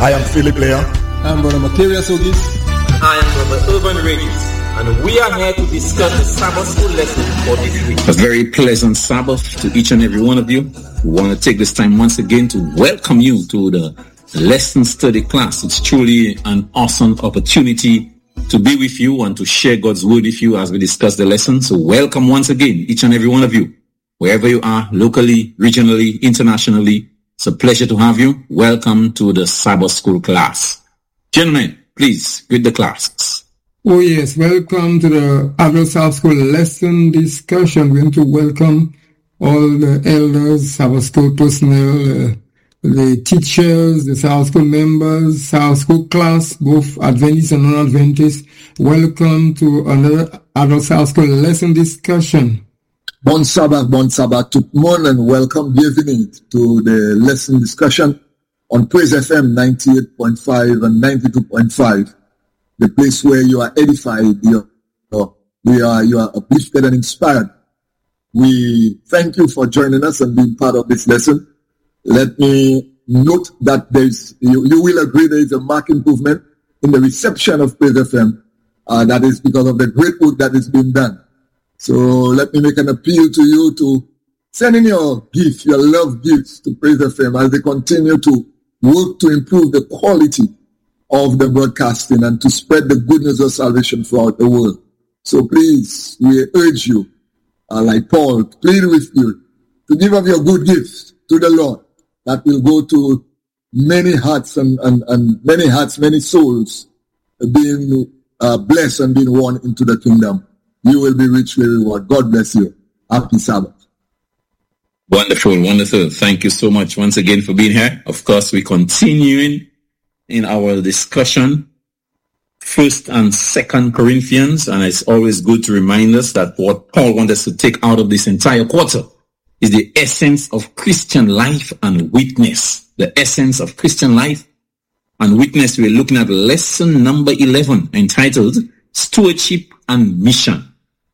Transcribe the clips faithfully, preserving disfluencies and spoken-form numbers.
I am Philip Leah. I'm Brother Macarius Ogis. I am Brother Urban Regis. And we are here to discuss the Sabbath school lesson for this week. A very pleasant Sabbath to each and every one of you. We want to take this time once again to welcome you to the lesson study class. It's truly an awesome opportunity to be with you and to share God's word with you as we discuss the lesson. So welcome once again, each and every one of you, wherever you are, locally, regionally, internationally. It's a pleasure to have you. Welcome to the Sabbath school class. Gentlemen, please greet the class. Oh yes, welcome to the Adult Sabbath School lesson discussion. We want to welcome all the elders, Sabbath School personnel, uh, the teachers, the Sabbath School members, Sabbath School class, both Adventists and non-Adventists. Welcome to another Adult Sabbath School lesson discussion. Bon Sabbath, Bon Sabbath to Mon, and welcome, bienvenue to the lesson discussion on Praise F M ninety-eight point five and ninety-two point five, the place where you are edified, you are, we are, you are uplifted and inspired. We thank you for joining us and being part of this lesson. Let me note that there's, you, you will agree there is a marked improvement in the reception of Praise F M. Uh, that is because of the great work that is being done. So let me make an appeal to you to send in your gifts, your love gifts to Praise F M as they continue to work to improve the quality of the broadcasting and to spread the good news of salvation throughout the world. So please, we urge you, uh, like Paul, plead with you to give of your good gifts to the Lord that will go to many hearts and, and, and many hearts, many souls being uh, blessed and being won into the kingdom. You will be richly rewarded. God bless you. Happy Sabbath. Wonderful, wonderful. Thank you so much once again for being here. Of course, we're continuing in our discussion, First and Second Corinthians, and it's always good to remind us that what Paul wants us to take out of this entire quarter is the essence of Christian life and witness. The essence of Christian life and witness. We're looking at lesson number eleven, entitled Stewardship and Mission.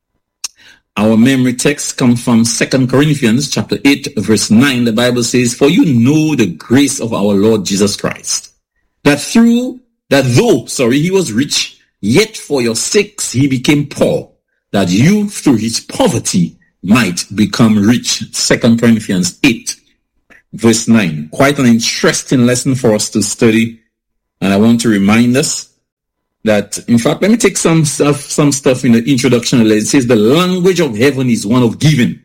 Our memory text comes from Second Corinthians chapter eight, verse nine. The Bible says, "For you know the grace of our Lord Jesus Christ, that through, that though, sorry, he was rich, yet for your sakes he became poor, that you through his poverty might become rich." Second Corinthians eight, verse nine. Quite an interesting lesson for us to study. And I want to remind us that, in fact, let me take some stuff, some stuff in the introduction. It says the language of heaven is one of giving.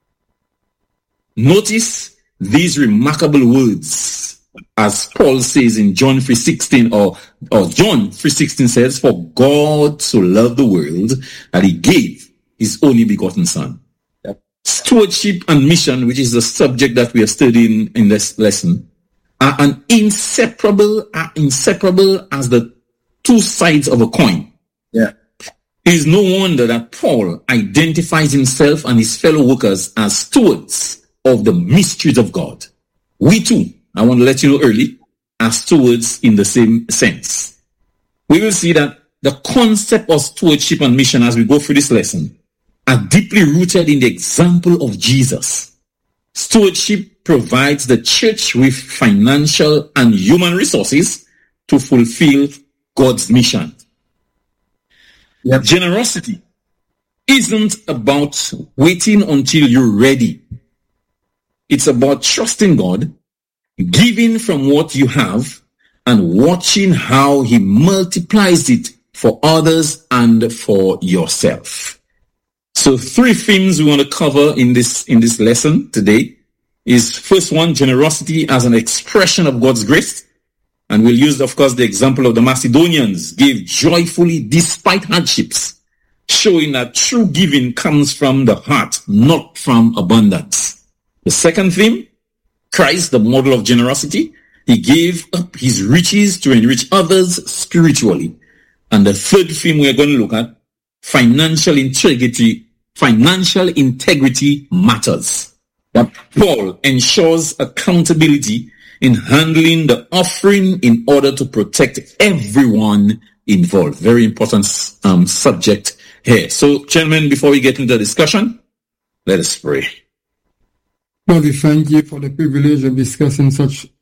Notice these remarkable words, as Paul says in John three sixteen, or, or John three sixteen says, "For God so loved the world that he gave his only begotten Son." Yep. Stewardship and mission, which is the subject that we are studying in this lesson, are an inseparable, are inseparable as the two sides of a coin. Yeah. It is no wonder that Paul identifies himself and his fellow workers as stewards of the mysteries of God. We too, I want to let you know early, are stewards in the same sense. We will see that the concept of stewardship and mission as we go through this lesson are deeply rooted in the example of Jesus. Stewardship provides the church with financial and human resources to fulfill God's mission. Yep. Generosity isn't about waiting until you're ready. It's about trusting God, giving from what you have, and watching how he multiplies it for others and for yourself. So three themes we want to cover in this, in this lesson today is, first one, generosity as an expression of God's grace. And we'll use, of course, the example of the Macedonians gave joyfully despite hardships, showing that true giving comes from the heart, not from abundance. The second theme, Christ, the model of generosity. He gave up his riches to enrich others spiritually. And the third theme we're going to look at, financial integrity. Financial integrity matters. But Paul ensures accountability in handling the offering in order to protect everyone involved. Very important um, subject here. So, gentlemen, before we get into the discussion, let us pray. Lord, we thank you for the privilege of discussing such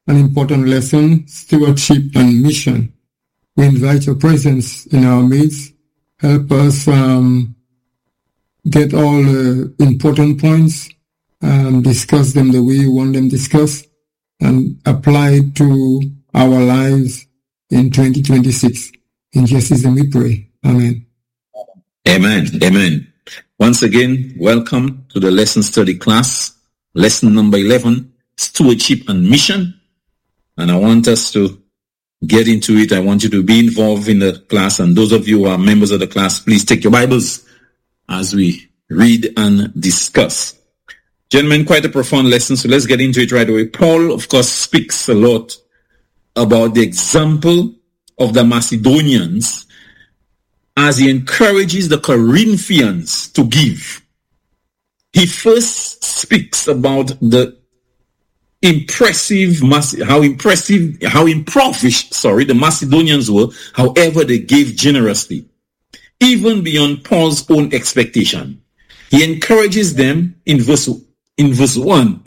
an important lesson, stewardship and mission. We invite your presence in our midst. Help us um, get all the uh, important points, um, discuss them the way you want them discussed, and apply it to our lives in twenty twenty-six. In Jesus' name we pray. Amen. Amen. Amen. Once again, welcome to the lesson study class, lesson number eleven, stewardship and mission. And I want us to get into it. I want you to be involved in the class. And those of you who are members of the class, please take your Bibles as we read and discuss. Gentlemen, quite a profound lesson. So let's get into it right away. Paul, of course, speaks a lot about the example of the Macedonians as he encourages the Corinthians to give. He first speaks about the impressive, how impressive, how impoverished, sorry, the Macedonians were. However, they gave generously, even beyond Paul's own expectation. He encourages them in verse in verse one.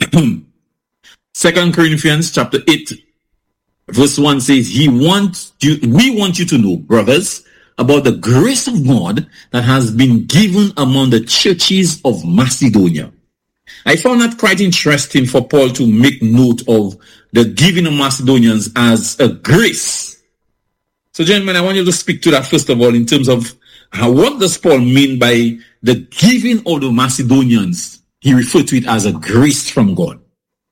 Second Corinthians chapter eight, verse one says, "He wants you. We want you to know, brothers, about the grace of God that has been given among the churches of Macedonia." I found that quite interesting for Paul to make note of the giving of Macedonians as a grace. So, gentlemen, I want you to speak to that first of all in terms of how, what does Paul mean by the giving of the Macedonians? He referred to it as a grace from God.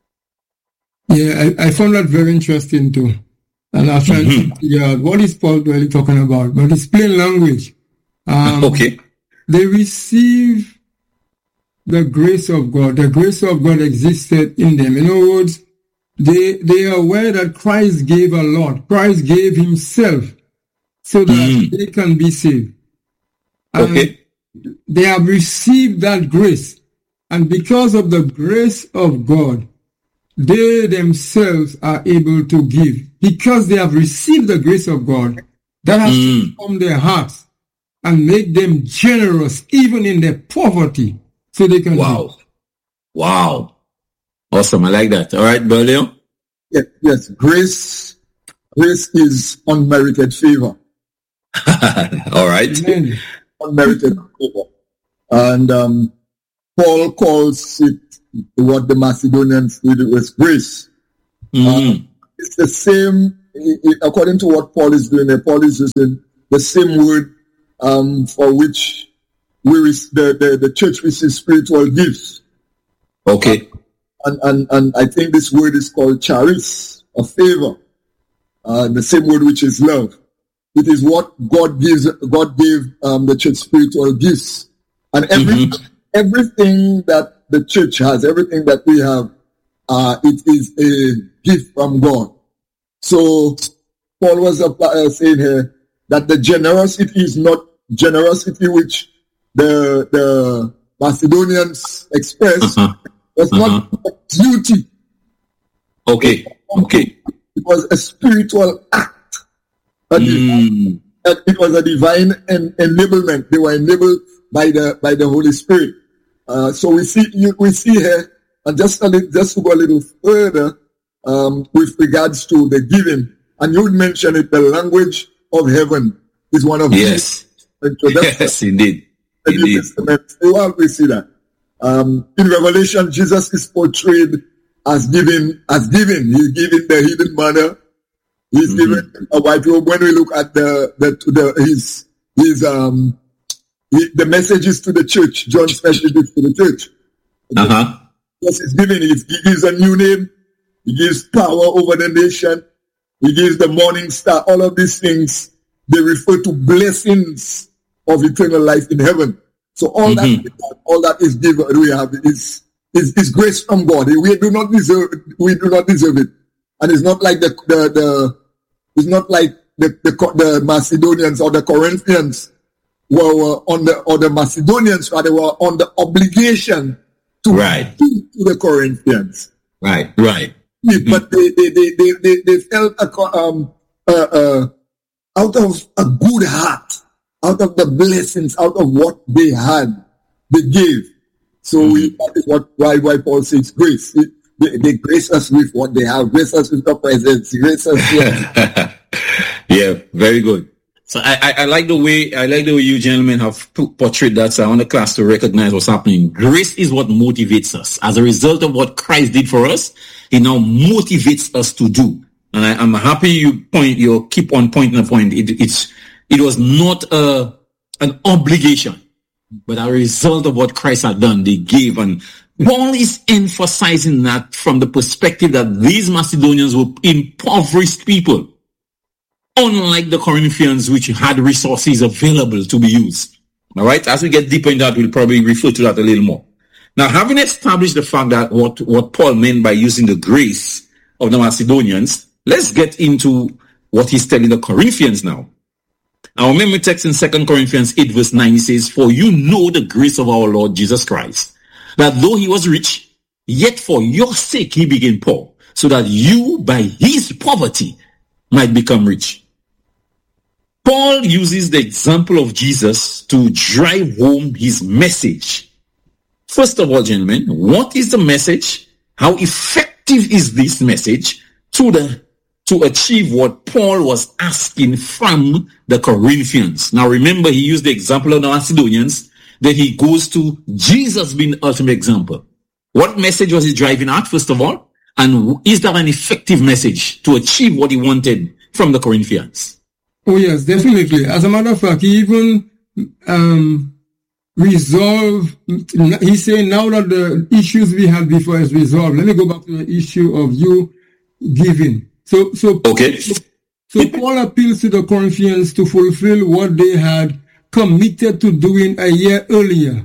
Yeah, I, I found that very interesting too. And I was trying mm-hmm. to figure out what is Paul really talking about. But it's plain language. Um, okay. They receive the grace of God. The grace of God existed in them. In other words, they they are aware that Christ gave a lot. Christ gave himself so that mm. they can be saved. And okay. They have received that grace. And because of the grace of God, they themselves are able to give. Because they have received the grace of God, that has mm. transformed their hearts and make them generous even in their poverty. So they can wow. Give. Wow. Awesome. I like that. All right, Berlio? Yes, yes. Grace, grace is unmerited favor. All right. Amen. Unmerited favor. And um, Paul calls it what the Macedonians did was grace. Mm. Um, it's the same, according to what Paul is doing there, Paul is using the same word um, for which we the, the, the church receives spiritual gifts. Okay. And, and and I think this word is called charis, or favor. Uh, the same word which is love. It is what God gives. God gave um, the church spiritual gifts, and every mm-hmm. everything that the church has, everything that we have, uh, it is a gift from God. So Paul was uh, saying here that the generosity is not generosity which the the Macedonians expressed uh-huh. was uh-huh. not a duty. Okay. Okay. It was a spiritual act. A mm. divine, it was a divine en- enablement. They were enabled by the by the Holy Spirit. Uh, so we see you, we see here, and just a little, just to go a little further um, with regards to the giving. And you would mention it. The language of heaven is one of yes. these. So yes, indeed. The New Testament. So we see that. Um, in Revelation, Jesus is portrayed as giving, as giving. He's giving the hidden manna. He's mm-hmm. giving a white robe. When we look at the, the, the his, his, um, he, the messages to the church, John's messages to the church. Uh-huh. Yes, he's giving it. He gives a new name. He gives power over the nation. He gives the morning star. All of these things, they refer to blessings of eternal life in heaven. So all mm-hmm. that, all that is given, we have is, is, is grace from God. We do not deserve, we do not deserve it. And it's not like the, the, the it's not like the, the, the Macedonians or the Corinthians were, were on the, or the Macedonians rather were on the obligation to right. to the Corinthians. Right, right. Mm-hmm. But they, they, they, they, they, they felt, a, um, uh, uh, out of a good heart, out of the blessings, out of what they had, they gave. So mm-hmm. we, that is what, why, why Paul says grace. It, They, they grace us with what they have, grace us with the presence, grace us with... Yeah, very good. So I, I, I like the way I like the way you gentlemen have portrayed that. So I want the class to recognize what's happening. Grace is what motivates us. As a result of what Christ did for us, He now motivates us to do. And I, I'm happy you point you keep on pointing the point. It, it's it was not a an obligation, but a result of what Christ had done. They gave, and Paul is emphasizing that from the perspective that these Macedonians were impoverished people, unlike the Corinthians, which had resources available to be used. All right. As we get deeper in that, we'll probably refer to that a little more. Now, having established the fact that what, what Paul meant by using the grace of the Macedonians, let's get into what he's telling the Corinthians now. Our memory text in Second Corinthians eight verse nine says, "For you know the grace of our Lord Jesus Christ, that though he was rich, yet for your sake he became poor, so that you by his poverty might become rich." Paul uses the example of Jesus to drive home his message. First of all, gentlemen, what is the message? How effective is this message to the to achieve what Paul was asking from the Corinthians? Now remember, he used the example of the Macedonians. Then he goes to Jesus being the ultimate example. What message was he driving at, first of all? And is that an effective message to achieve what he wanted from the Corinthians? Oh, yes, definitely. As a matter of fact, he even um, resolved, he's saying now that the issues we had before is resolved. Let me go back to the issue of you giving. So, so, okay. so, so Paul appeals to the Corinthians to fulfill what they had committed to doing a year earlier.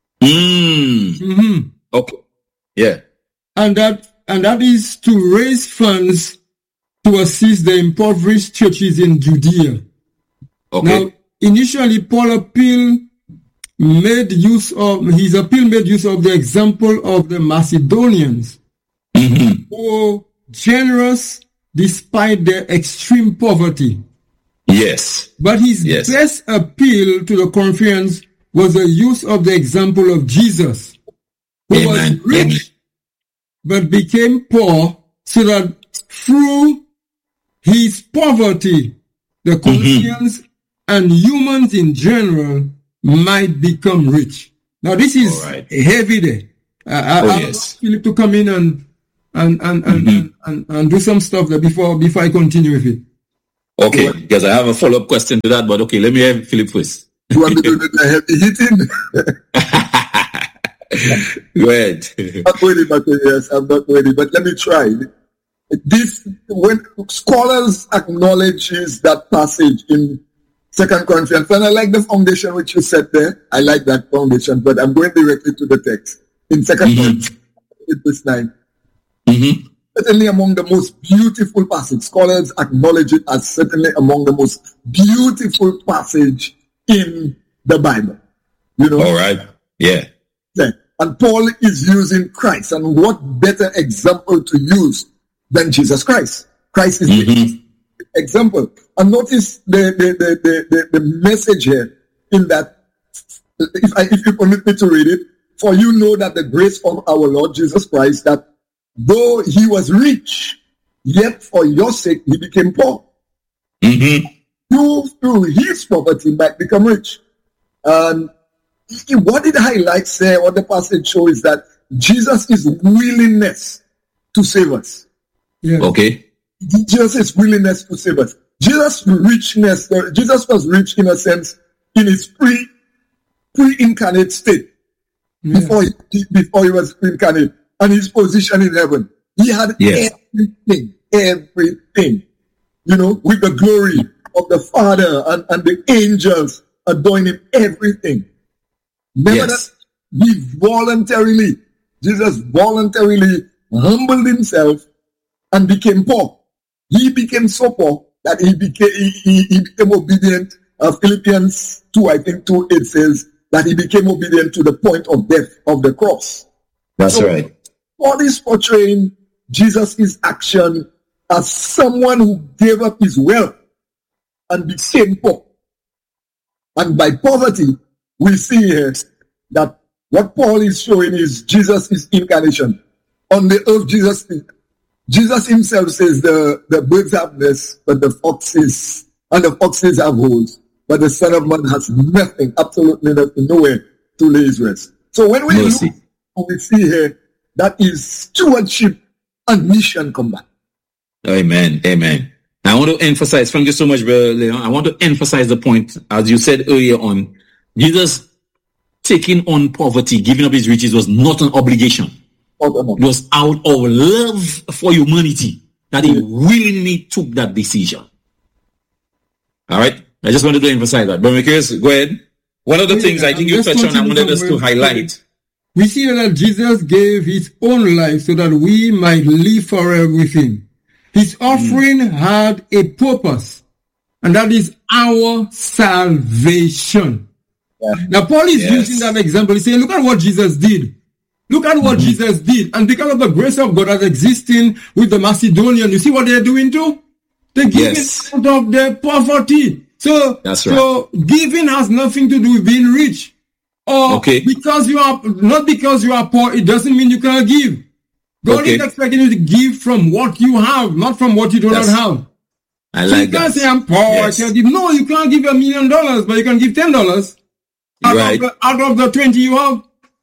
Mm. Mm-hmm. Okay. Yeah. And that, and that is to raise funds to assist the impoverished churches in Judea. Okay. Now, initially, Paul appeal made use of, his appeal made use of the example of the Macedonians, mm-hmm. who were generous despite their extreme poverty. Yes. But his yes. best appeal to the Corinthians was the use of the example of Jesus, who Amen. was rich Amen. but became poor, so that through his poverty, the Corinthians mm-hmm. and humans in general might become rich. Now, this is right. heavy there. Uh, oh, I, I yes. want Philip to come in and and and, mm-hmm. and, and and do some stuff there before before I continue with it. Okay, because I have a follow-up question to that, but okay, let me have Philip first. You want me to do the heavy hitting? Go ahead. I'm not ready, but yes, I'm not ready. But let me try. This, when scholars acknowledges that passage in Second Corinthians, and I like the foundation which you set there. I like that foundation, but I'm going directly to the text in Second mm-hmm. Corinthians, verse nine. Mm-hmm. Certainly among the most beautiful passage. Scholars acknowledge it as certainly among the most beautiful passage in the Bible. You know? All right. Yeah. Yeah. And Paul is using Christ. And what better example to use than Jesus Christ? Christ is mm-hmm. the example. And notice the, the, the, the, the, the message here in that, if, I, if you permit me to read it, for you know that the grace of our Lord Jesus Christ, that though he was rich, yet for your sake he became poor. Mm-hmm. You, through his poverty, might become rich. And what it highlights there, what the passage shows, is that Jesus' willingness to save us. Yeah. Okay. Jesus' willingness to save us. Jesus' richness, uh, Jesus was rich in a sense in his pre, pre-incarnate state. Yeah. Before he, before he was incarnate. And his position in heaven. He had yes. everything, everything, you know, with the glory of the Father and, and the angels adoring him, everything. Nevertheless, yes. he voluntarily, Jesus voluntarily humbled himself and became poor. He became so poor that he became, he, he, he became obedient. Uh, Philippians two, I think two, it says that he became obedient to the point of death of the cross. That's so, right. Paul is portraying Jesus' action as someone who gave up his wealth and became poor. And by poverty, we see here that what Paul is showing is Jesus' incarnation. on the earth Jesus speaks. Jesus himself says the, the birds have nests, but the foxes, and the foxes have holes. But the Son of Man has nothing, absolutely nothing, nowhere to lay his rest. So when we Mercy. look, what we see here, that is stewardship and mission combined. Amen. Amen. I want to emphasize, thank you so much, Brother Leon. I want to emphasize the point, as you said earlier on, Jesus taking on poverty, giving up his riches was not an obligation. It was out of love for humanity that he willingly took that decision. All right? I just wanted to emphasize that. But Mikhail, go ahead. One of the yeah, things I think you touched on, I wanted us to highlight. We see that Jesus gave his own life so that we might live forever with him. His offering mm. had a purpose, and that is our salvation. Yeah. Now, Paul is yes. using that example. He's saying, look at what Jesus did. Look at what mm-hmm. Jesus did. And because of the grace of God that's existing with the Macedonian, you see what they're doing too? They're giving yes. out of their poverty. So, That's right. so giving has nothing to do with being rich. Or okay. because you are, not because you are poor, it doesn't mean you cannot give. God okay. is expecting you to give from what you have, not from what you do That's, not have. I so like you can't that. say I'm poor, yes. I can't give. No, you can't give a million dollars, but you can give ten dollars out, right. of the, out of the twenty you have.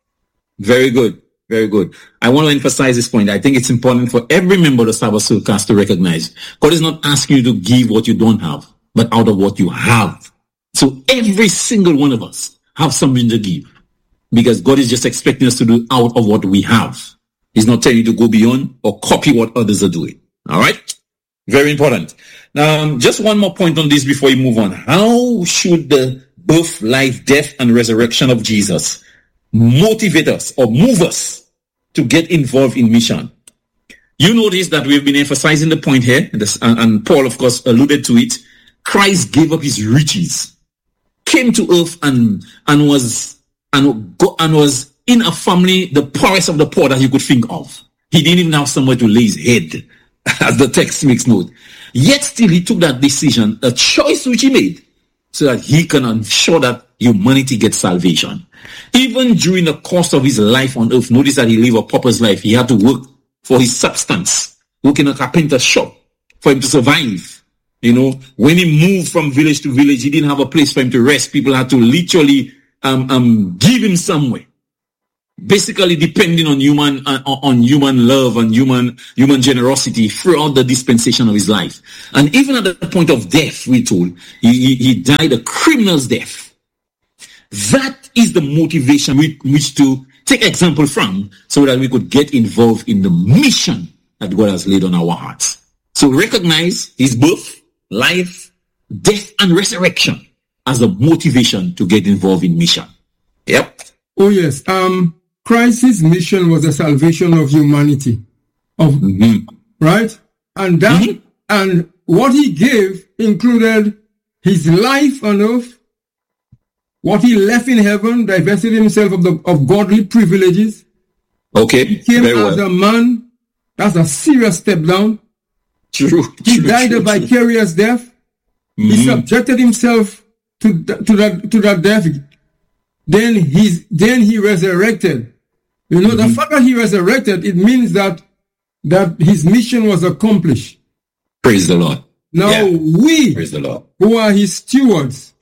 Very good. Very good. I want to emphasize this point. I think it's important for every member of the Sabbath Soulcast to recognize God is not asking you to give what you don't have, but out of what you have. So every single one of us have something to give, because God is just expecting us to do out of what we have. He's not telling you to go beyond or copy what others are doing. All right? Very important. Now, just one more point on this before we move on. How should the birth, life, death, and resurrection of Jesus motivate us or move us to get involved in mission? You notice that we've been emphasizing the point here, and Paul, of course, alluded to it. Christ gave up his riches, came to earth, and and was and, and was in a family, the poorest of the poor that you could think of. He didn't even have somewhere to lay his head, as the text makes note. Yet still he took that decision, a choice which he made, so that he can ensure that humanity gets salvation. Even during the course of his life on earth, notice that he lived a pauper's life. He had to work for his substance, work in a carpenter's shop for him to survive. You know, when he moved from village to village, he didn't have a place for him to rest. People had to literally um, um, give him somewhere. Basically depending on human uh, on human love and human human generosity throughout the dispensation of his life. And even at the point of death, we're told, he, he, he died a criminal's death. That is the motivation we which to take example from, so that we could get involved in the mission that God has laid on our hearts. So recognize his birth, life, death, and resurrection as a motivation to get involved in mission. Yep. Oh yes. Um, Christ's mission was the salvation of humanity. Of mm-hmm. right? And that mm-hmm. and what he gave included his life on earth, what he left in heaven, divested himself of the of godly privileges. Okay. He came Very as well. a man. That's a serious step down. True. He true, died true, a vicarious true. death. Mm-hmm. He subjected himself to th- to that to that death. Then he's then he resurrected. You know, mm-hmm. the fact that he resurrected, it means that that his mission was accomplished. Praise the Lord. Now yeah. we, Praise the Lord, who are his stewards,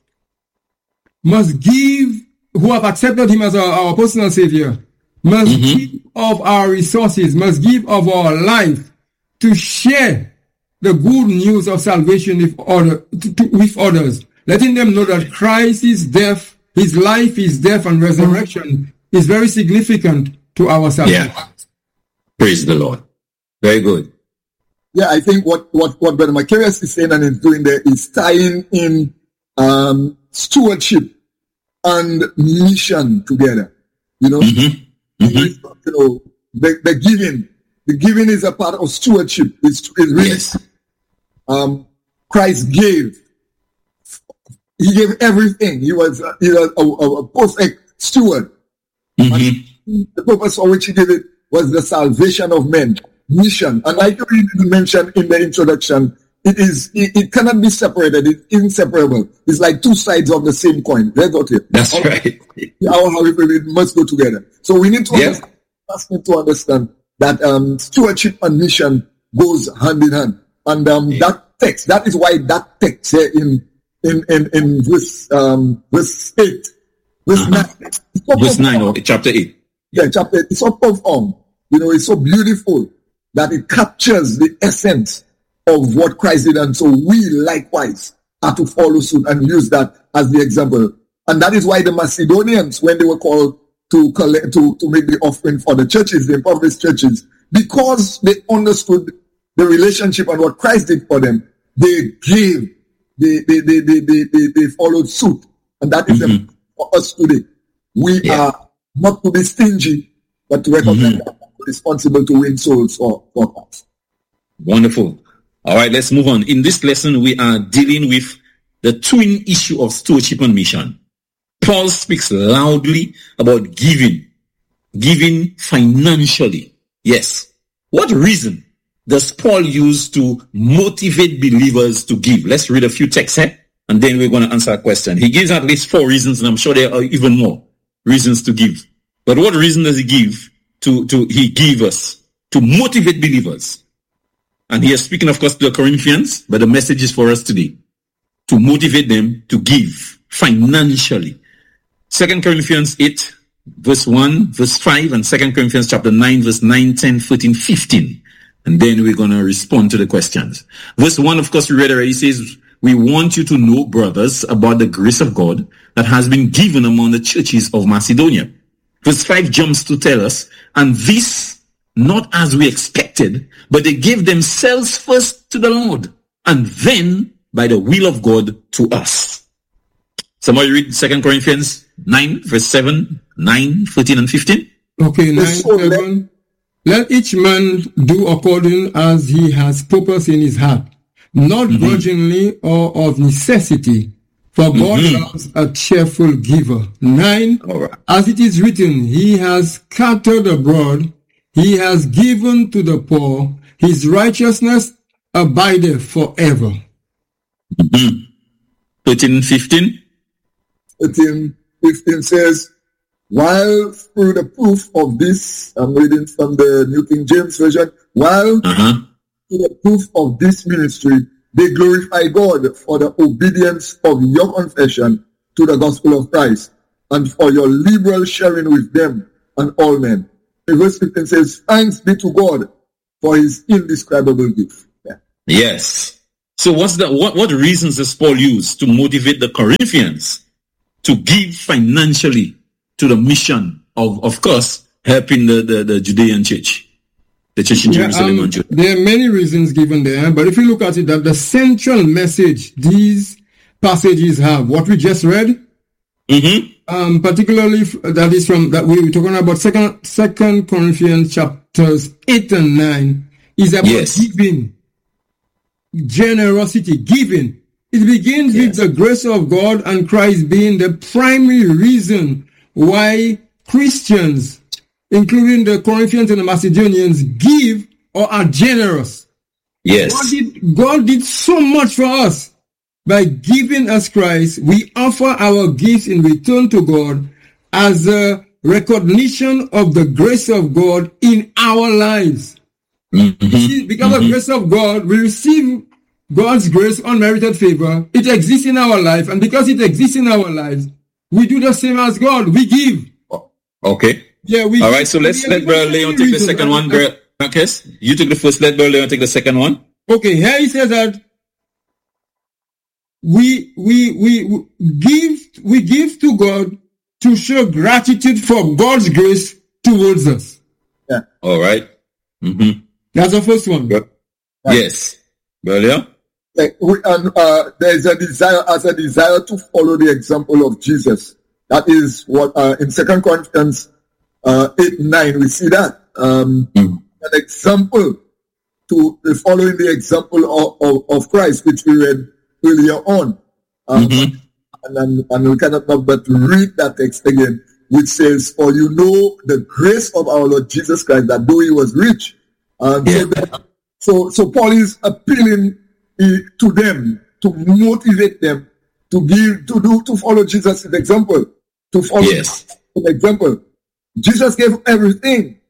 must give, who have accepted him as our, our personal savior, must mm-hmm. give of our resources, must give of our life to share the good news of salvation with, other, to, to, with others, letting them know that Christ's death, his life, his death and resurrection is very significant to our salvation. Yeah. Praise the Lord. Very good. Yeah, I think what, what, what Brother Macarius is saying and is doing there is tying in um, stewardship and mission together. You know, mm-hmm. Mm-hmm. you know, the, the giving, the giving is a part of stewardship. It's, it's really, yes. um, Christ gave. He gave everything. He was, uh, he was a, a, a perfect steward. Mm-hmm. The purpose for which he did it was the salvation of men, mission. And like you mentioned in the introduction, it is it, it cannot be separated. It's inseparable. It's like two sides of the same coin. That's what it. That's All, right. Our how it must go together. So we need to yeah. understand, need to understand that um, stewardship and mission goes hand in hand. And um, yeah. that text, that is why that text here in in in, in verse um, verse eight, verse uh-huh. nine, so verse nine of chapter eight. Yeah, chapter eight. It's so profound. You know, it's so beautiful that it captures the essence of what Christ did, and so we likewise are to follow suit and use that as the example. And that is why the Macedonians, when they were called to collect, to, to make the offering for the churches, the impoverished churches, because they understood the relationship and what Christ did for them, they gave, they they they they they, they, they followed suit. And that is mm-hmm. the, for us today. We yeah. are not to be stingy, but to recognize mm-hmm. that we're responsible to win souls for, for us. Wonderful. All right, let's move on. In this lesson, we are dealing with the twin issue of stewardship and mission. Paul speaks loudly about giving, giving financially. Yes. What reason does Paul use to motivate believers to give? Let's read a few texts here, and then we're going to answer a question. He gives at least four reasons, and I'm sure there are even more reasons to give. But what reason does he give to, to he give us to motivate believers? And he is speaking, of course, to the Corinthians, but the message is for us today, to motivate them to give financially. Second Corinthians eight, verse one, verse five, and Second Corinthians chapter nine, verse nine, ten, fourteen, fifteen. And then we're going to respond to the questions. Verse one, of course, we read already, says, we want you to know, brothers, about the grace of God that has been given among the churches of Macedonia. Verse five jumps to tell us, and this not as we expected, but they gave themselves first to the Lord, and then by the will of God to us. Somebody read Second Corinthians nine, verse seven, nine, fourteen, and fifteen. Okay, nine, seven. Let each man do according as he has purpose in his heart, not mm-hmm. grudgingly or of necessity, for God mm-hmm. loves a cheerful giver. Nine, right. As it is written, he has scattered abroad, he has given to the poor, his righteousness abideth forever. Mm-hmm. thirteen, fifteen. thirteen, fifteen says, while through the proof of this, I'm reading from the New King James Version, while uh-huh. through the proof of this ministry, they glorify God for the obedience of your confession to the gospel of Christ, and for your liberal sharing with them and all men. In verse fifteen says, thanks be to God for his indescribable gift. Yeah. Yes. So what's the what, what reasons does Paul use to motivate the Corinthians to give financially to the mission of, of course, helping the, the, the Judean church, the church in yeah, Jerusalem um, and Judah? There are many reasons given there, but if you look at it, that the central message these passages have, what we just read, mm-hmm. um, particularly that is from that we were talking about second Second Corinthians chapters eight and nine, is about yes. giving, generosity, giving. It begins yes. with the grace of God and Christ being the primary reason why Christians, including the Corinthians and the Macedonians, give or are generous. Yes. God did, God did so much for us. By giving us Christ, we offer our gifts in return to God as a recognition of the grace of God in our lives. Mm-hmm. Because mm-hmm. of the grace of God, we receive God's grace, unmerited favor. It exists in our life, and because it exists in our lives, we do the same as God. We give. Okay. Yeah. We. All right. So let's let Brother Leon take the second one. Marcus, you took the first. Let Brother Leon take the second one. Okay. Here he says that we we we give we give to God to show gratitude for God's grace towards us. Yeah. All right. Mm-hmm. That's the first one. Right. Yes. Brother Leon? Like, we, and, uh, there is a desire, as a desire to follow the example of Jesus. That is what, uh, in Second Corinthians, uh, eight, nine, we see that, um, mm. an example to, uh, following the example of, of, of Christ, which we read earlier on. Um, mm-hmm. and, and, and we cannot not but read that text again, which says, for you know the grace of our Lord Jesus Christ, that though he was rich, um, yeah. so that, So, so Paul is appealing uh, to them to motivate them to give, to do, to follow Jesus' example, to follow yes. the example. Jesus gave everything.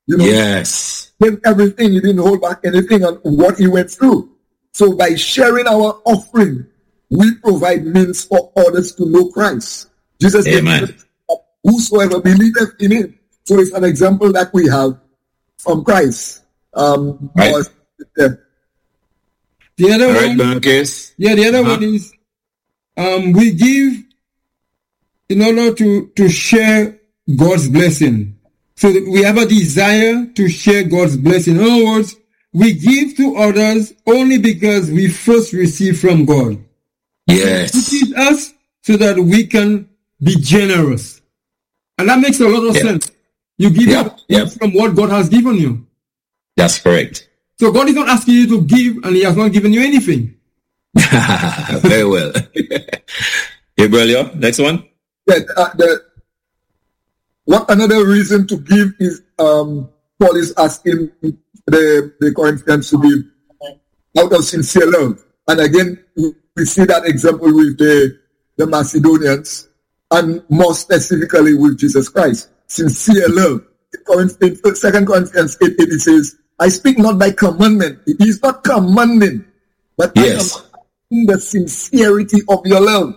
You know, yes. gave everything. He didn't hold back anything on what he went through. So by sharing our offering, we provide means for others to know Christ. Jesus said, whosoever believeth in him. So it's an example that we have from Christ. Um, right. Our, uh, the other All one, right, yeah, the other uh-huh. one is um, we give in order to, to share God's blessing. So that we have a desire to share God's blessing. In other words, we give to others only because we first receive from God. Yes. It is us so that we can be generous. And that makes a lot of yeah. sense. You give yeah. yeah. from what God has given you. That's correct. So God is not asking you to give and he has not given you anything. Very well. Gabriel, next one. Yeah, uh, the, what another reason to give is um, Paul is asking the, the Corinthians to give out of sincere love. And again, we see that example with the, the Macedonians and more specifically with Jesus Christ. Sincere love. In Second Corinthians eight eight, it says, I speak not by commandment. It is not commanding, but yes. I am in the sincerity of your love.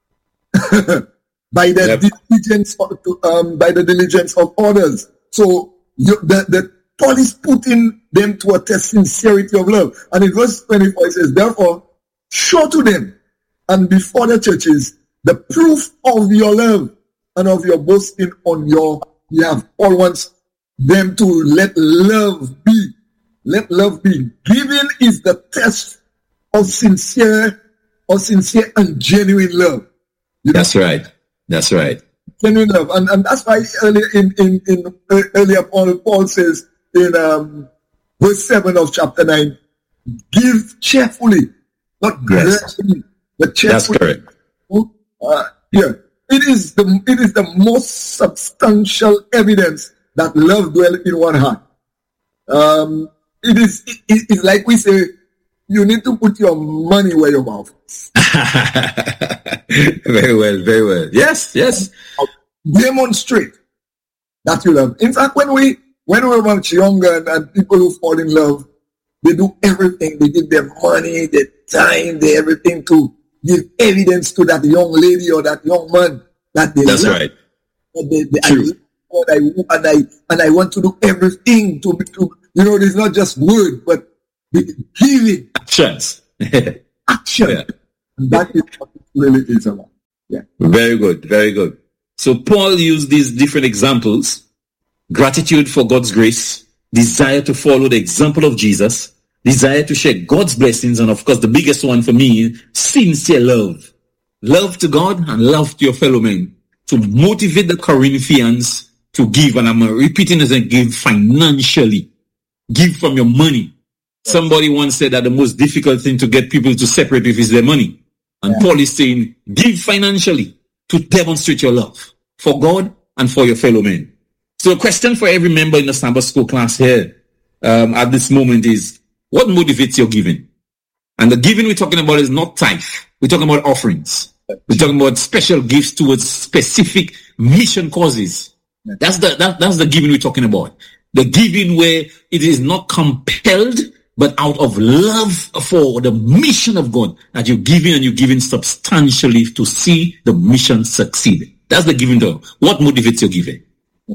by the yep. diligence of, um, by the diligence of others. So you, the, the Paul is putting them to a test sincerity of love. And in verse twenty-four it says, therefore, show to them and before the churches the proof of your love and of your boasting on your behalf. Paul wants them to let love be. Let love be. Giving is the test of sincere, of sincere and genuine love. You know? That's right. That's right. Genuine love. And, and that's why earlier in, in, in uh, earlier Paul, Paul says in um, verse seven of chapter nine, give cheerfully, not grudgingly, yes. but cheerfully. That's correct. Uh, yeah. It is the it is the most substantial evidence that love dwells in one heart. Um, it is it, it, it's like we say, you need to put your money where your mouth is. Very well, very well. Yes, yes. Demonstrate that you love. In fact, when we when we were much younger and, and people who fall in love, they do everything. They give their money, their time, their everything to give evidence to that young lady or that young man that they That's love. right. They, they, True. I, I, and I and I want to do everything to to you know. It's not just word, but giving actions. action. Yeah. And that is what it really is about. Yeah. Very good. Very good. So Paul used these different examples: gratitude for God's grace, desire to follow the example of Jesus, desire to share God's blessings, and of course the biggest one for me, sincere love. Love to God and love to your fellow men, to motivate the Corinthians to give. And I'm repeating this and give financially. Give from your money. Yes. Somebody once said that the most difficult thing to get people to separate with is their money. And yeah. Paul is saying, give financially to demonstrate your love for God and for your fellow men. So a question for every member in the Sabbath School class here um, at this moment is, what motivates your giving? And the giving we're talking about is not tithe. We're talking about offerings. We're talking about special gifts towards specific mission causes. That's the that, that's the giving we're talking about. The giving where it is not compelled, but out of love for the mission of God that you're giving, and you're giving substantially to see the mission succeed. That's the giving though. What motivates your giving?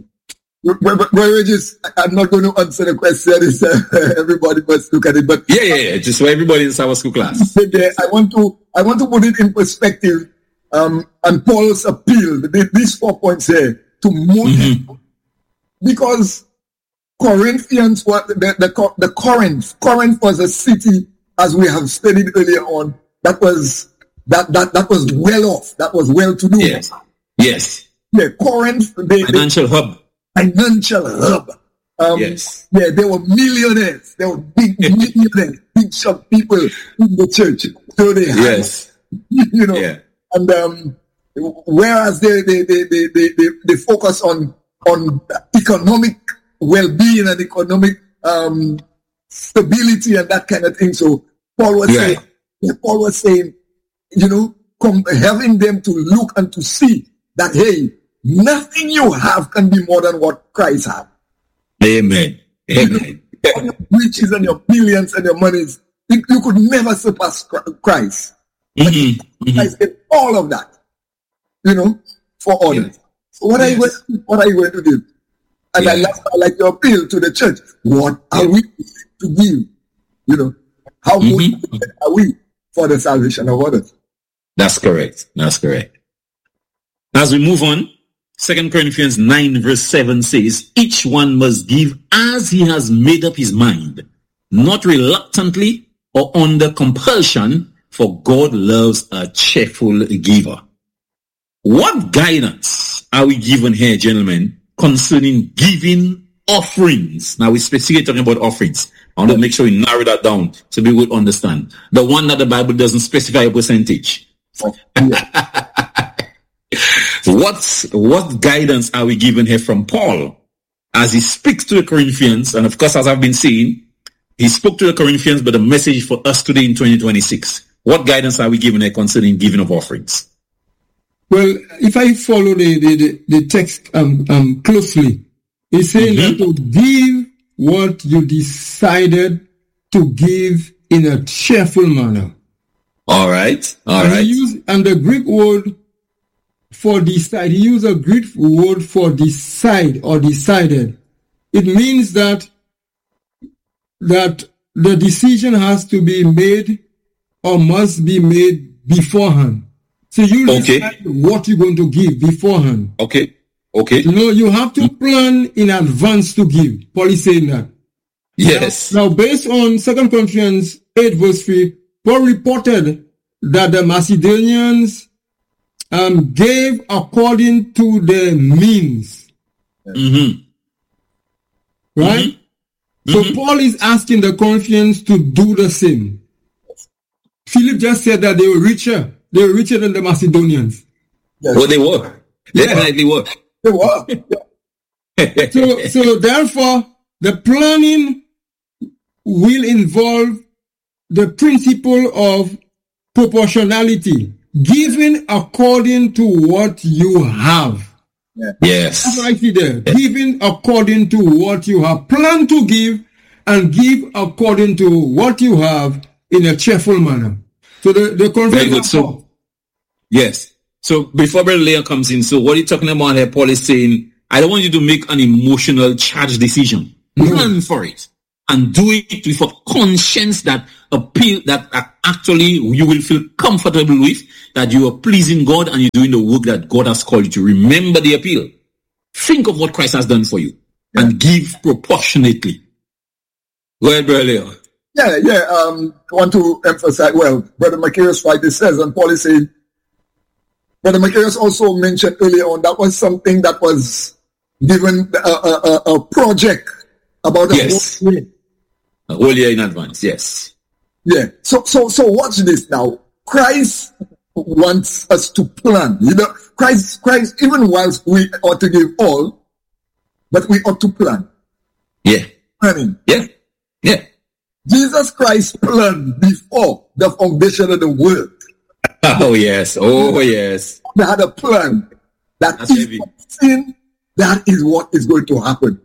Well, just, I'm not going to answer the question. It's, uh, everybody must look at it. But yeah, yeah, yeah. Just for everybody in Sabbath School class. I want to, I want to put it in perspective. Um, and Paul's appeal, these four points here, to motivate, mm-hmm. because Corinthians, what the, the the Corinth, Corinth was a city, as we have studied earlier on, that was that that that was well off, that was well to do. Yes, yes. Yeah, Corinth, they, financial they, hub. Financial hub. Um, yes. Yeah, they were millionaires. They were big millionaires, big shot people in the church. So they had, yes. you know, yeah. and um, whereas they they, they they they they they focus on on economic well-being and economic um, stability and that kind of thing. So Paul was yeah. saying, Paul was saying, you know, com- having them to look and to see that, hey, nothing you have can be more than what Christ had. Amen. Amen. Your riches and your billions and your monies, you, you could never surpass Christ. Mm-hmm. Christ did all of that, you know, for others. Yes. So what are Yes. you going? What are you going to give? And Yeah. I like, I like your appeal to the church. What are Yeah. we to give? You know, how Mhm. motivated are we for the salvation of others? That's correct. That's correct. As we move on, Second Corinthians nine verse seven says, each one must give as he has made up his mind, not reluctantly or under compulsion, for God loves a cheerful giver. What guidance are we given here, gentlemen, concerning giving offerings? Now we're specifically talking about offerings. I want to make sure we narrow that down so we would understand. The one that the Bible doesn't specify a percentage. What's, what guidance are we given here from Paul as he speaks to the Corinthians? And of course, as I've been saying, he spoke to the Corinthians, but the message for us today in twenty twenty-six. What guidance are we given here concerning giving of offerings? Well, if I follow the, the, the, the text um, um, closely, it's saying Mhm. that to give what you decided to give in a cheerful manner. All right. All and, right. he used, and the Greek word for decide, he used a Greek word for decide or decided. It means that that the decision has to be made or must be made beforehand. So you Okay. decide what you're going to give beforehand. Okay. Okay. You know, you have to plan in advance to give. Paul is saying that. Yes. Now, based on Second Corinthians eight verse three, Paul reported that the Macedonians um, gave according to their means. Mm-hmm. Right? So Paul is asking the Corinthians to do the same. Philip just said that they were richer. They were richer than the Macedonians. Well, they were. Definitely were. They were. Yeah. So, so therefore, the planning will involve the principle of proportionality, giving according to what you have. That's Yes. what I see there. Giving according to what you have. Plan to give and give according to what you have in a cheerful manner. So the, the Very good. conference. So, yes. So before Brother Leon comes in, so what are you talking about here? Paul is saying, I don't want you to make an emotional charged decision. Plan for it and do it with a conscience that appeal that actually you will feel comfortable with, that you are pleasing God and you're doing the work that God has called you to. Remember the appeal. Think of what Christ has done for you and give proportionately. Go ahead, Brother Leon. Yeah, yeah. Um, I want to emphasize, well, Brother Macarius rightly says, and Paul is saying, Brother Macarius also mentioned earlier on, that was something that was given a, a, a, a project about a Yes. whole year. A whole year in advance, yes. Yeah. So, so, so watch this now. Christ wants us to plan. You know, Christ, Christ, even whilst we ought to give all, but we ought to plan. Yeah. Planning. Yeah. Yeah. Jesus Christ planned before the foundation of the world. Oh, yes. Oh, yes. They had a plan that That's if heavy. sin, that is what is going to happen.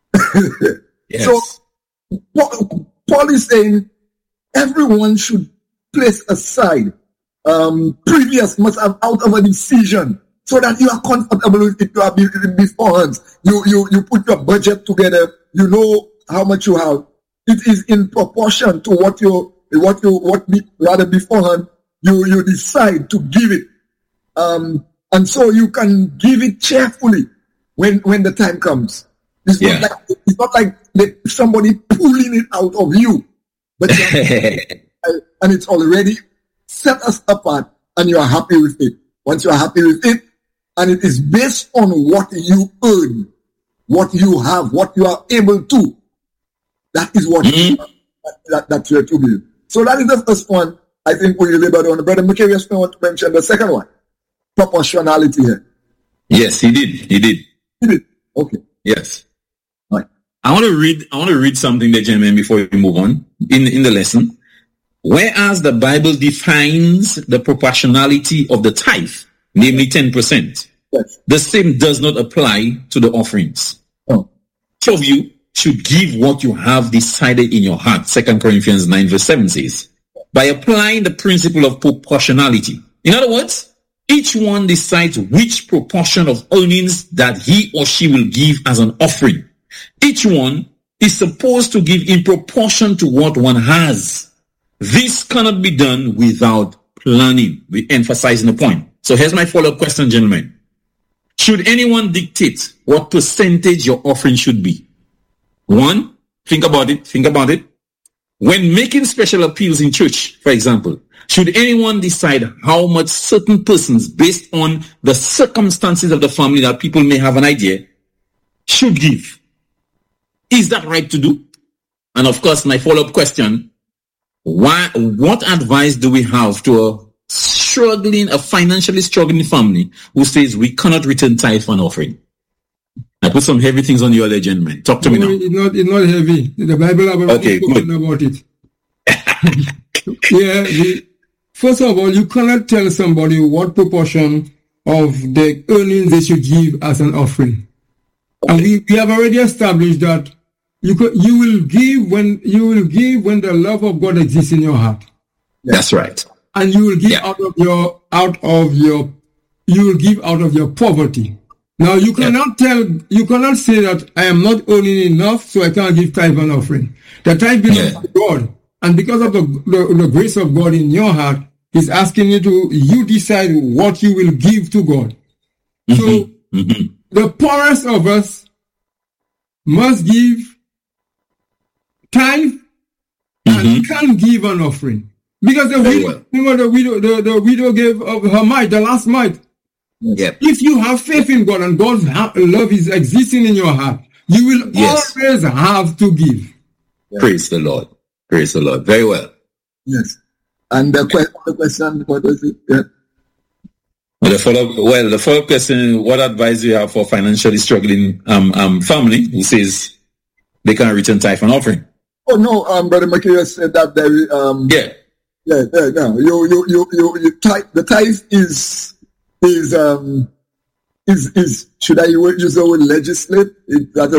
Yes. So Paul, Paul is saying everyone should place aside um, previous must have out of a decision so that you are comfortable with it. You are beforehand. You you you put your budget together. You know how much you have. It is in proportion to what you what you what be, rather beforehand. You you decide to give it, um, and so you can give it cheerfully when when the time comes. It's Yeah. not like it's not like the, somebody pulling it out of you, but you are- and it's already set us apart, and you are happy with it. Once you are happy with it, and it is based on what you earn, what you have, what you are able to. That is what Mhm. that, that, that you're to be. So that is the first one. I think we labored on. Brother Macarius may want to mention the second one. Proportionality here. Yes, he did. He did. He did. Okay. Yes. Right. I want to read, I want to read something there, gentlemen, before we move on in, in the lesson. Whereas the Bible defines the proportionality of the tithe, namely ten percent, Yes. the same does not apply to the offerings. Oh. Each of you should give what you have decided in your heart. Second Corinthians nine verse seven says, by applying the principle of proportionality. In other words, each one decides which proportion of earnings that he or she will give as an offering. Each one is supposed to give in proportion to what one has. This cannot be done without planning. We emphasize the point. So here's my follow-up question, gentlemen. Should anyone dictate what percentage your offering should be? One, think about it, think about it. When making special appeals in church, for example, should anyone decide how much certain persons, based on the circumstances of the family that people may have an idea, should give? Is that right to do? And of course, my follow-up question, why, what advice do we have to a struggling, a financially struggling family who says we cannot return tithe for an offering? I put some heavy things on you there, gentlemen. Talk to no, me now. It's not, it's not heavy. The Bible have okay, spoken about it. yeah, the, first of all, you cannot tell somebody what proportion of the earnings they should give as an offering. Okay. And we, we have already established that you could, you will give when you will give when the love of God exists in your heart. That's right. And you will give yeah. out of your out of your you will give out of your poverty. Now you cannot yeah. tell you cannot say that I am not earning enough, so I can't give tithe and offering. The tithe belongs yeah. to God, and because of the, the the grace of God in your heart, He's asking you to you decide what you will give to God. Mm-hmm. So mm-hmm. the poorest of us must give tithe mm-hmm. and can give an offering. Because the widow, well. you know, the widow, the, the widow gave of her mite, the last mite. Yep. If you have faith in God and God's ha- love is existing in your heart, you will yes. always have to give. Yeah. Praise the Lord. Praise the Lord. Very well. Yes. And the, que- the question, what was it? Yeah. Well, the follow-up, well, the follow-up question, what advice do you have for financially struggling um, um, family who says they can't return tithe and offering? Oh, no, um, Brother Makiya said that there, um, yeah. Yeah, yeah, no. You, you, you, you, you tithe, the tithe is, is, um, is, is, should I use the word legislate? It, that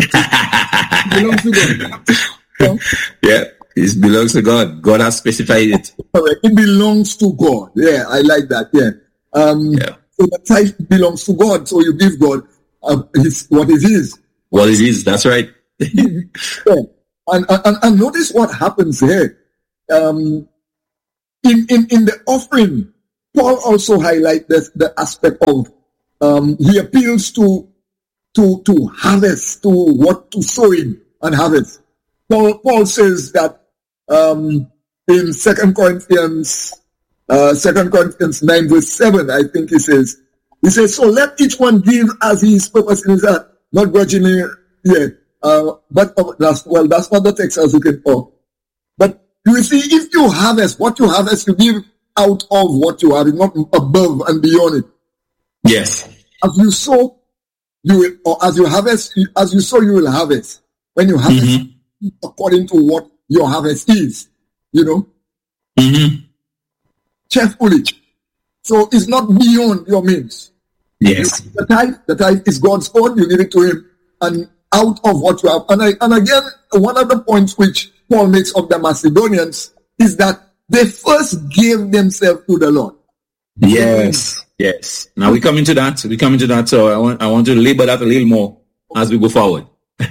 it belongs to God. Yeah. yeah, it belongs to God. God has specified it. Correct. It belongs to God. Yeah, I like that. Yeah. Um, yeah. So the tithe belongs to God. So you give God uh, his, what it is. What it is. That's right. yeah. And, and, and notice what happens here. Um, In, in, in the offering, Paul also highlights the, the aspect of, um, he appeals to, to, to harvest, to what to sow in and harvest. Paul, Paul says that, um, in Second Corinthians, uh, Second Corinthians nine verse seven, I think he says, he says, so let each one give as he is purpose in his heart, not grudgingly, yeah, uh, but, uh, that's, well, that's not the text I was looking for. But, you see, if you harvest, what you harvest, you give out of what you have, not above and beyond it. Yes. As you sow, you will, or as you harvest, as you sow, you will harvest. When you harvest, mm-hmm. according to what your harvest is, you know, mm-hmm. cheerfully. So it's not beyond your means. Yes. The tithe, the tithe is God's own. You give it to Him, and out of what you have. And I, and again, one of the points which Paul makes of the Macedonians is that they first gave themselves to the Lord. Yes, yes. Now we come into that. We come into that. So I want, I want to labor that a little more as we go forward.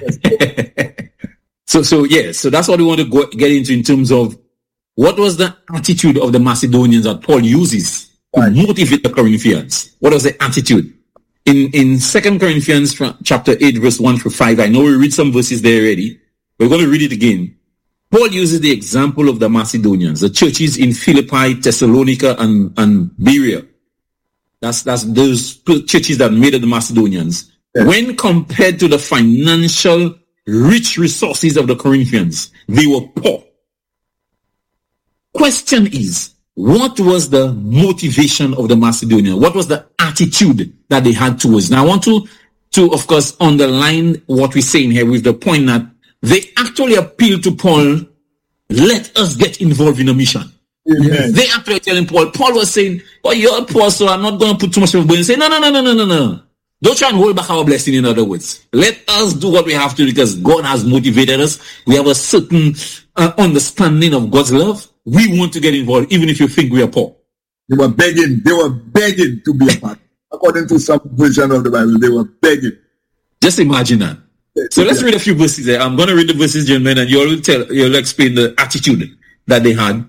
so, so yes. So that's what we want to go, get into in terms of what was the attitude of the Macedonians that Paul uses to right. motivate the Corinthians. What was the attitude? In in Second Corinthians chapter eight, verse one through five. I know we read some verses there already. We're going to read it again. Paul uses the example of the Macedonians, the churches in Philippi, Thessalonica, and, and Berea. That's, that's those churches that made it the Macedonians. Yeah. When compared to the financial rich resources of the Corinthians, they were poor. Question is, what was the motivation of the Macedonians? What was the attitude that they had towards? Now I want to, to of course, underline what we're saying here with the point that they actually appealed to Paul, let us get involved in a mission. Yes. They actually telling Paul, Paul was saying, oh, you're poor, so I'm not going to put too much of a burden. Say, no, no, no, no, no, no, no. Don't try and hold back our blessing, in other words. Let us do what we have to because God has motivated us. We have a certain uh, understanding of God's love. We want to get involved, even if you think we are poor. They were begging. They were begging to be a part. According to some version of the Bible, they were begging. Just imagine that. So let's read a few verses there. I'm going to read the verses, gentlemen, and you'll tell, you'll explain the attitude that they had.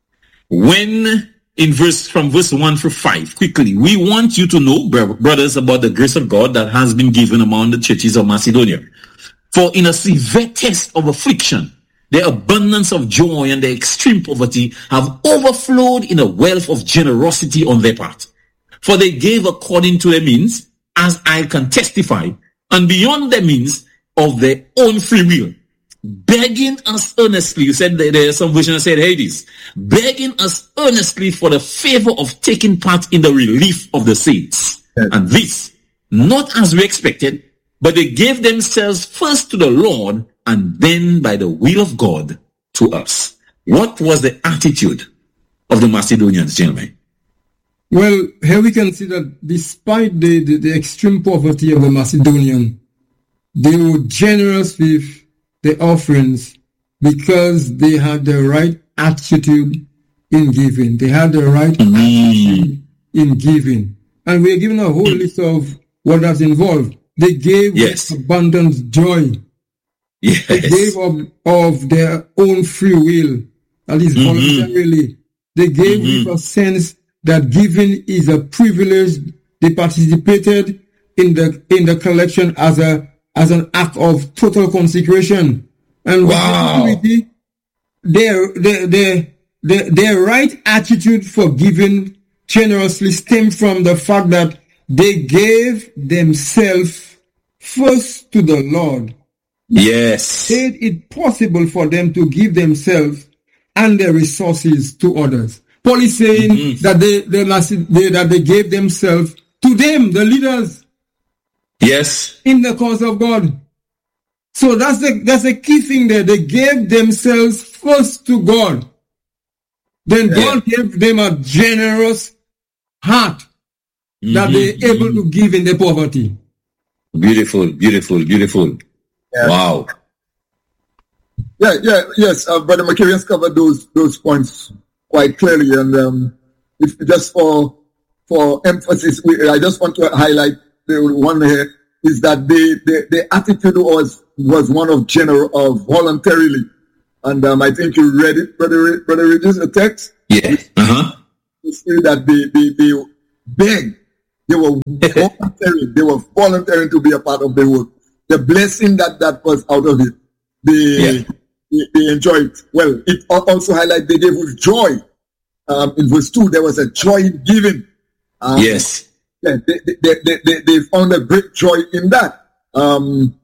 When in verse, from verse one through five, quickly, we want you to know, brothers, about the grace of God that has been given among the churches of Macedonia. For in a severe test of affliction, the abundance of joy and the extreme poverty have overflowed in a wealth of generosity on their part. For they gave according to their means, as I can testify, and beyond their means of their own free will, begging us earnestly. You said that there are some versions that said Hades, begging us earnestly for the favor of taking part in the relief of the saints. Yes. And this, not as we expected, but they gave themselves first to the Lord and then by the will of God to us. What was the attitude of the Macedonians, gentlemen? Well, here we can see that despite the, the, the extreme poverty of the Macedonian, they were generous with the offerings because they had the right attitude in giving. They had the right mm. attitude in giving. And we are given a whole mm. list of what that's involved. They gave yes. with abundant joy. Yes. They gave of, of their own free will, at least mm-hmm. voluntarily. They gave mm-hmm. with a sense that giving is a privilege. They participated in the in the collection as a as an act of total consecration. And wow. with their, their, their, their, their right attitude for giving generously stemmed from the fact that they gave themselves first to the Lord. Yes. Made it possible for them to give themselves and their resources to others. Paul is saying mm-hmm. that they, they, they that they gave themselves to them, the leaders. Yes. In the cause of God. So that's the that's the key thing there. They gave themselves first to God. Then yeah. God gave them a generous heart mm-hmm. that they're able to give in their poverty. Beautiful, beautiful, beautiful. Yeah. Wow. Yeah, yeah, yes. Uh, Brother McCary has covered those those points quite clearly, and um, if just for for emphasis, we, I just want to highlight the one here is that the the, the attitude was was one of general of voluntarily, and um, I think you read it, Brother Brother Regis, the text. Yeah. Uh huh. You see that they they they begged, they were volunteering, they were volunteering to be a part of the work. The blessing that that was out of it, they. Yeah. They, they enjoyed it. Well, it also highlights they gave with joy. Um, in verse two, there was a joy in giving. Um, yes. Yeah, they, they, they, they, they found a great joy in that. Um,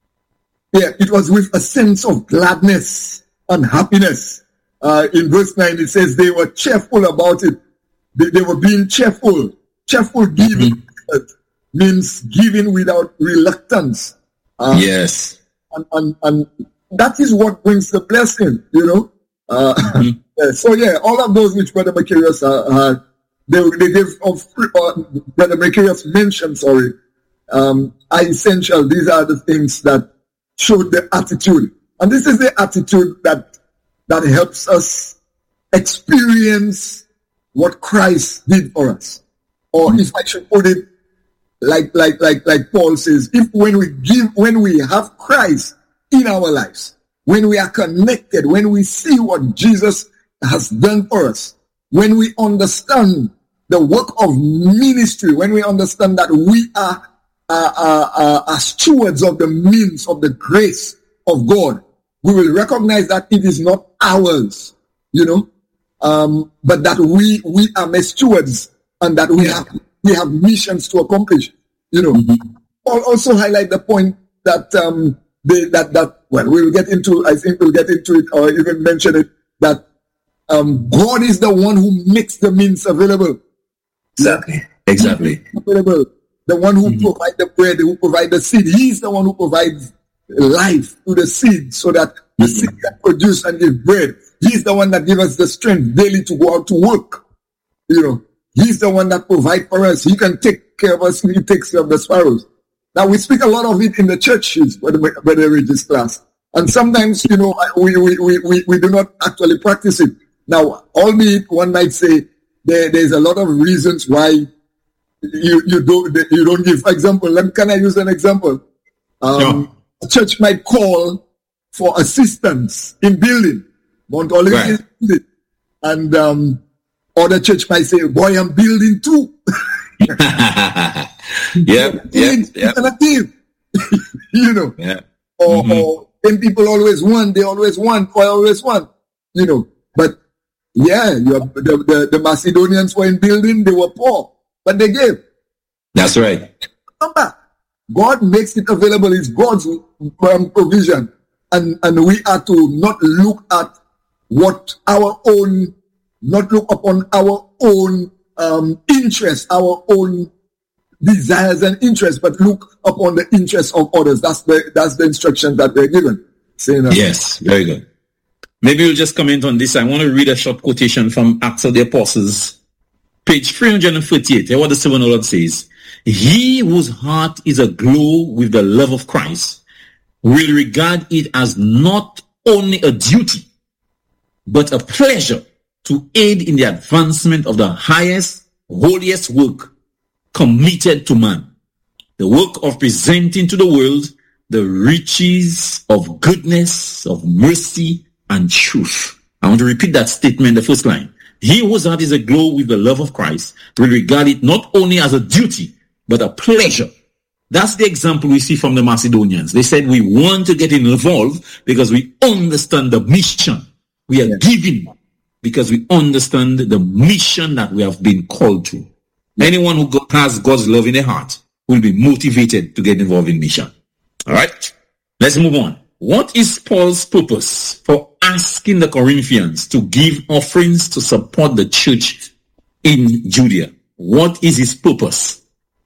yeah, it was with a sense of gladness and happiness. Uh, in verse nine, it says they were cheerful about it. They, they were being cheerful. Cheerful giving mm-hmm. means giving without reluctance. Um, yes. And, and, and that is what brings the blessing, you know. Uh, mm-hmm. yeah, so yeah, all of those which Brother Macarius uh, had, they they gave of uh, Brother Macarius mentioned, sorry, um, are essential. These are the things that show the attitude, and this is the attitude that that helps us experience what Christ did for us. Or mm-hmm. if I should put it like like like like Paul says, if when we give, when we have Christ in our lives, when we are connected, when we see what Jesus has done for us, when we understand the work of ministry, when we understand that we are, uh, uh, uh, are stewards of the means of the grace of God, we will recognize that it is not ours, you know, um, but that we we are my stewards and that we have we have missions to accomplish, you know. Mm-hmm. I'll also highlight the point that um, They, that that well, we'll get into. I think we'll get into it, or even mention it. That um, God is the one who makes the means available. Exactly. Exactly. Available. The one who mm-hmm. provides the bread, who provides the seed. He's the one who provides life to the seed, so that the mm-hmm. seed can produce and give bread. He's the one that gives us the strength daily to go out to work. You know, He's the one that provides for us. He can take care of us, he takes care of the sparrows. Now, we speak a lot of it in the churches, by the, by the religious class. And sometimes, you know, we, we, we, we, we do not actually practice it. Now, albeit one might say there, there's a lot of reasons why you, you don't, you don't give. For example, let, can I use an example? Um, no. A church might call for assistance in building. Mount Olive right. is building. And, um, other church might say, boy, I'm building too. yeah, yeah, yeah. You know, yeah. Or, mm-hmm. or when people always want, they always want, I always want, you know. But yeah, you have, the, the the Macedonians were in building, they were poor, but they gave. That's right. Come back. God makes it available. It's God's um, provision, and and we are to not look at what our own, not look upon our own um, interests, our own desires and interests, but look upon the interests of others. That's the that's the instruction that they're given. Saying that. Yes, very good. Maybe we'll just comment on this. I want to read a short quotation from Acts of the Apostles, page three hundred forty-eight. Hear what the servant of the Lord says. He whose heart is aglow with the love of Christ will regard it as not only a duty, but a pleasure to aid in the advancement of the highest, holiest work committed to man, the work of presenting to the world the riches of goodness, of mercy, and truth. I want to repeat that statement, the first line. He whose heart is aglow with the love of Christ will regard it not only as a duty, but a pleasure. That's the example we see from the Macedonians. They said, we want to get involved because we understand the mission. We are yeah. giving because we understand the mission that we have been called to. Anyone who has God's love in their heart will be motivated to get involved in mission. All right, let's move on. What is Paul's purpose for asking the Corinthians to give offerings to support the church in Judea? What is his purpose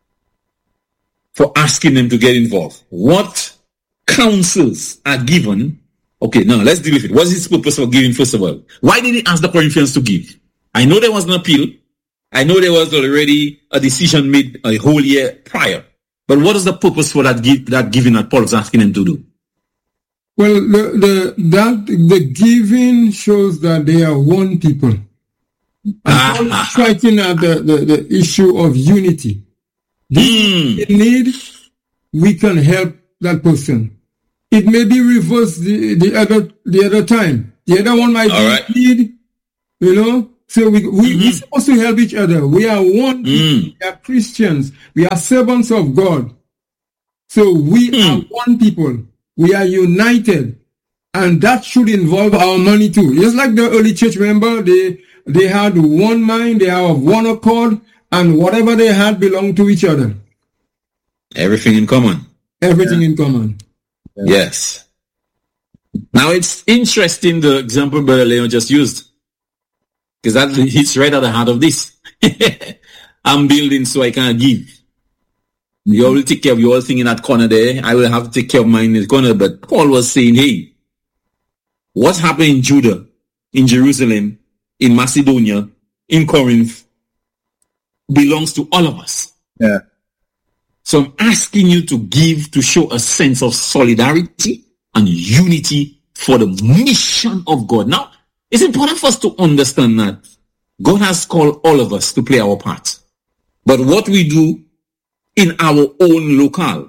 for asking them to get involved? What counsels are given? Okay, now let's deal with it. What's his purpose for giving, first of all? Why did he ask the Corinthians to give? I know there was an appeal. I know there was already a decision made a whole year prior. But what is the purpose for that give, that giving that Paul is asking them to do? Well, the, the that the giving shows that they are one people. And Paul is striking at the, the, the issue of unity. Mm. In need, we can help that person. It may be reversed the, the other the other time. The other one might All be right. in need, you know. So we, we, mm-hmm. we're supposed to help each other. We are one. Mm. We are Christians. We are servants of God. So we mm. are one people. We are united. And that should involve our money too. Just like the early church, remember, they, they had one mind, they are of one accord, and whatever they had belonged to each other. Everything in common. Everything yeah. in common. Yeah. Yes. Now it's interesting the example Brother Leon just used. Because that hits right at the heart of this. I'm building so I can give. You all will take care of your thing in that corner there. I will have to take care of mine in the corner. But Paul was saying, hey, what's happening in Judah, in Jerusalem, in Macedonia, in Corinth, belongs to all of us. Yeah. So I'm asking you to give to show a sense of solidarity and unity for the mission of God. Now, it's important for us to understand that God has called all of us to play our part. But what we do in our own locale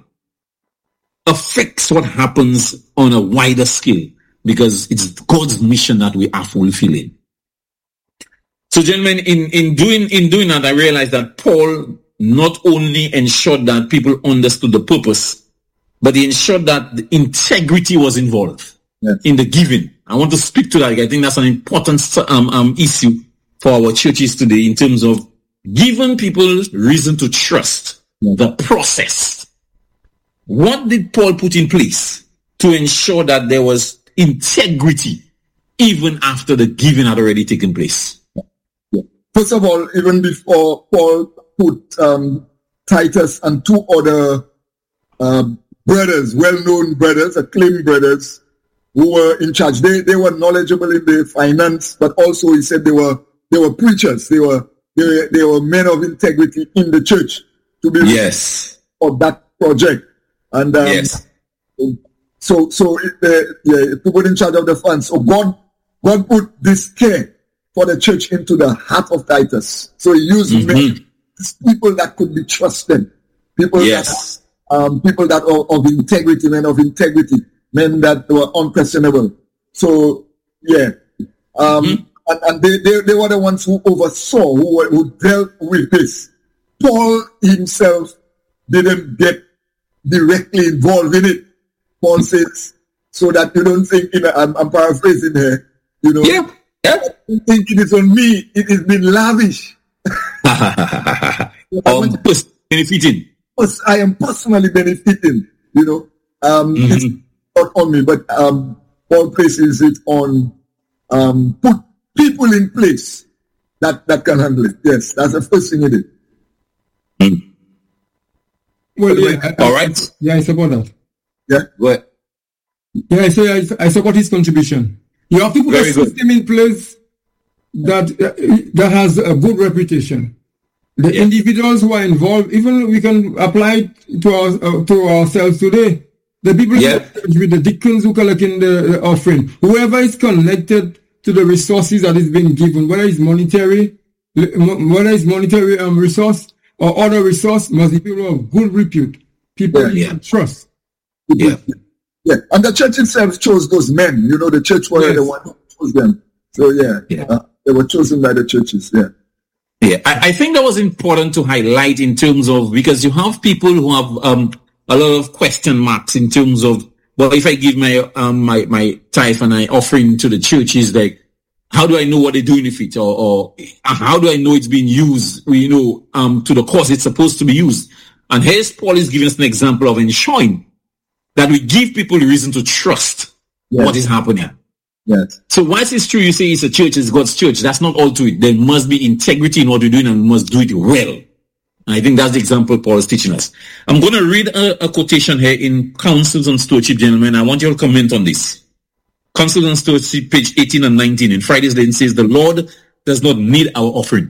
affects what happens on a wider scale because it's God's mission that we are fulfilling. So gentlemen, in, in doing in doing that, I realized that Paul not only ensured that people understood the purpose, but he ensured that the integrity was involved. Yes. In the giving. I want to speak to that. I think that's an important um, um, issue for our churches today in terms of giving people reason to trust yes. the process. What did Paul put in place to ensure that there was integrity even after the giving had already taken place? Yeah. First of all, even before Paul put um, Titus and two other uh, brothers, well-known brothers, acclaimed brothers, who were in charge. They they were knowledgeable in the finance, but also he said they were they were preachers. They were they were, they were men of integrity in the church to be yes for that project. And um, yes. so so the yeah, people in charge of the funds. So God God put this care for the church into the heart of Titus. So he used Mm-hmm. men, people that could be trusted, people Yes. that um, people that are of integrity, men of integrity, men that were unquestionable. So yeah, um, Mm-hmm. and, and they, they they were the ones who oversaw, who were, who dealt with this. Paul himself didn't get directly involved in it. Paul says, so that you don't think, you know, I'm, I'm paraphrasing here, you know, Yeah. Yeah. don't think it is on me, it has been lavish. um, plus benefiting. Plus, I am personally benefiting, you know. Um, Mhm. It's not on me, but um, Paul places it on um, put people in place that, that can handle it. Yes, that's the first thing he did. Well, yeah. I, All I, right. Yeah, I support that. Yeah. Go ahead. Yeah, I say I, I support his contribution. You have to put Very a good. system in place that uh, that has a good reputation. The Yeah. individuals who are involved, even we can apply it to our uh, to ourselves today. The people Yeah. with the deacons who collecting the, the offering, whoever is connected to the resources that is being given, whether it's monetary, whether it's monetary um, resource or other resource, must be people of good repute, people Yeah. you Yeah. can trust. Yeah. Yeah, and the church itself chose those men. You know, the church were Yes. the one who chose them. So yeah, Yeah. Uh, they were chosen by the churches. Yeah, Yeah, I, I think that was important to highlight in terms of, because you have people who have um, a lot of question marks in terms of, well, if I give my um, my my tithe and I offering to the churches, like, how do I know what they're doing with it, or, or how do I know it's being used, you know, um, to the cause it's supposed to be used? And here's Paul is giving us an example of ensuring that we give people a reason to trust Yes. what is happening. yes, So once it's true, you say it's a church, it's God's church, that's not all to it. There must be integrity in what we're doing, and we must do it well. And I think that's the example Paul is teaching us. I'm going to read a, a quotation here in Counsels on Stewardship, gentlemen. I want you to comment on this. Counsels on Stewardship, page eighteen and nineteen. In Friday's Lane says, the Lord does not need our offering.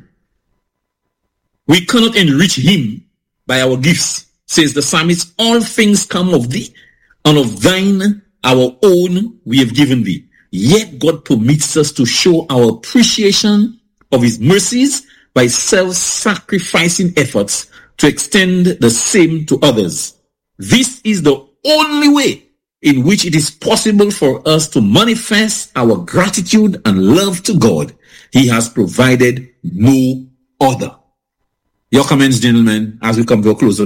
We cannot enrich him by our gifts, says the psalmist. All things come of thee, and of thine, our own, we have given thee. Yet God permits us to show our appreciation of his mercies by self-sacrificing efforts to extend the same to others. This is the only way in which it is possible for us to manifest our gratitude and love to God. He has provided no other. Your comments, gentlemen, as we come to a close.